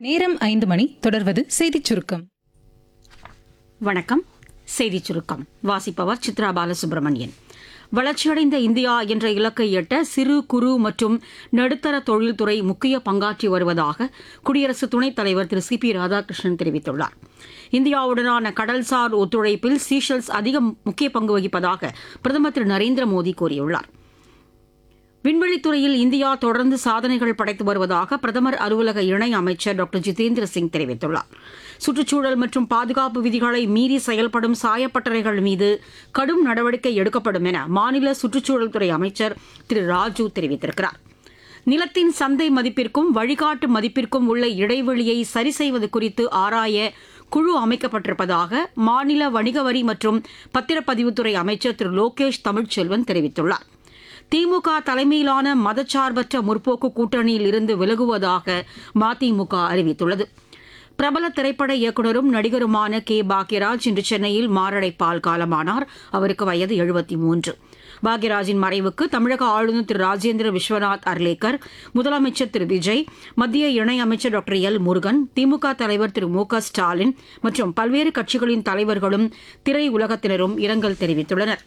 நேரம் 5 மணி. தொடர்வது செய்திச் சுருக்கம். வணக்கம். செய்திச் சுருக்கம் வாசிப்பவர் சித்ரா பாலசுப்ரமணியன். வளர்ச்சியடைந்த இந்தியா என்ற இலக்கை எட்ட சிறு குறு மற்றும் நடுத்தர தொழில்துறை முக்கிய பங்காற்றி வருவதாக குடியரசு துணைத் தலைவர் திரு சி பி ராதாகிருஷ்ணன் தெரிவித்துள்ளார். இந்தியாவுடனான கடல்சார் ஒத்துழைப்பில் சீஷெல்ஸ் அதிக முக்கிய பங்கு வகிப்பதாக பிரதமர் திரு நரேந்திர மோடி கூறியுள்ளார். விண்வெளித்துறையில் இந்தியா தொடர்ந்து சாதனைகள் படைத்து வருவதாக பிரதமர் அலுவலக இணை அமைச்சர் டாக்டர் ஜிதேந்திர சிங் தெரிவித்துள்ளார். சுற்றுச்சூழல் மற்றும் பாதுகாப்பு விதிகளை மீறி செயல்படும் சாயப்பட்டறைகள் மீது கடும் நடவடிக்கை எடுக்கப்படும் என மாநில சுற்றுச்சூழல் துறை அமைச்சர் திரு ராஜு தெரிவித்திருக்கிறார். நிலத்தின் சந்தை மதிப்பிற்கும் வழிகாட்டு மதிப்பிற்கும் உள்ள இடைவெளியை சரி செய்வது குறித்து ஆராய குழு அமைக்கப்பட்டிருப்பதாக மாநில வணிக வரி மற்றும் பத்திரப்பதிவுத்துறை அமைச்சர் திரு லோகேஷ் தமிழ்ச்செல்வன் தெரிவித்துள்ளார். திமுக தலைமையிலான மதச்சார்பற்ற முற்போக்கு கூட்டணியில் இருந்து விலகுவதாக மதிமுக அறிவித்துள்ளது. பிரபல திரைப்பட இயக்குநரும் நடிகருமான கே பாக்யராஜ் இன்று சென்னையில் மாரடைப்பால் காலமானார். அவருக்கு வயது 73. பாக்யராஜின் மறைவுக்கு தமிழக ஆளுநர் திரு ராஜேந்திர விஸ்வநாத் அர்லேக்கர், முதலமைச்சர் திரு விஜய், மத்திய இணையமைச்சர் டாக்டர் எல் முருகன், திமுக தலைவர் திரு மு க ஸ்டாலின் மற்றும் பல்வேறு கட்சிகளின் தலைவர்களும் திரையுலகத்தினரும் இரங்கல் தெரிவித்துள்ளனர்.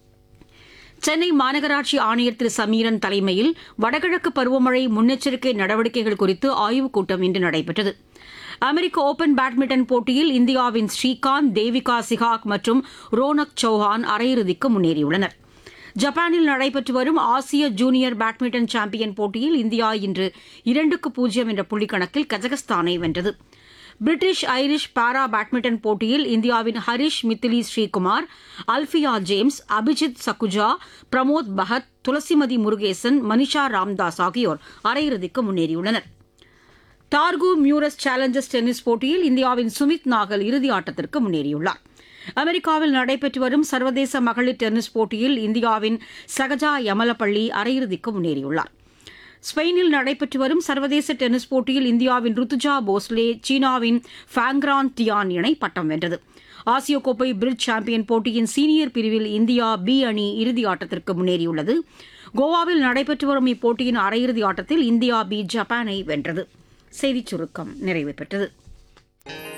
சென்னை மாநகராட்சி ஆணையர் திரு சமீரன் தலைமையில் வடகிழக்கு பருவமழை முன்னெச்சரிக்கை நடவடிக்கைகள் குறித்து ஆய்வுக் கூட்டம் இன்று நடைபெற்றது. அமெரிக்க ஓபன் பேட்மிண்டன் போட்டியில் இந்தியாவின் ஸ்ரீகாந்த், தேவிகா சிகாக் மற்றும் ரோனக் சௌஹான் அரையிறுதிக்கு முன்னேறியுள்ளனர். ஜப்பானில் நடைபெற்று வரும் ஆசிய ஜூனியர் பேட்மிண்டன் சாம்பியன் போட்டியில் இந்தியா இன்று 2-0 என்ற புள்ளிக்கணக்கில் கஜகஸ்தானை வென்றது. பிரிட்டிஷ் ஐரிஷ் பாரா பேட்மிண்டன் போட்டியில் இந்தியாவின் ஹரிஷ் மித்திலி ஸ்ரீகுமார், அல்ஃபியா ஜேம்ஸ், அபிஜித் சக்குஜா, பிரமோத் பகத், துளசிமதி முருகேசன், மனிஷா ராம்தாஸ் ஆகியோர் அரையிறுதிக்கு முன்னேறியுள்ளனர். டார்கு மியூரஸ் சேலஞ்சர்ஸ் டென்னிஸ் போட்டியில் இந்தியாவின் சுமித் நாகல் இறுதி ஆட்டத்திற்கு முன்னேறியுள்ளார். அமெரிக்காவில் நடைபெற்று வரும் சர்வதேச மகளிர் டென்னிஸ் போட்டியில் இந்தியாவின் சகஜா யமலப்பள்ளி அரையிறுதிக்கு முன்னேறியுள்ளார். ஸ்பெயினில் நடைபெற்று வரும் சர்வதேச டென்னிஸ் போட்டியில் இந்தியாவின் ருத்துஜா போஸ்லே, சீனாவின் ஃபேங்ரான் டியான் இணை பட்டம் வென்றது. ஆசிய கோப்பை பிரிட்ஜ் சாம்பியன் போட்டியின் சீனியர் பிரிவில் இந்தியா பி அணி இறுதி ஆட்டத்திற்கு முன்னேறியுள்ளது. கோவாவில் நடைபெற்று வரும் இப்போட்டியின் அரையிறுதி ஆட்டத்தில் இந்தியா பி ஜப்பானை வென்றது. செய்திச் சுருக்கம் நிறைவு பெற்றது.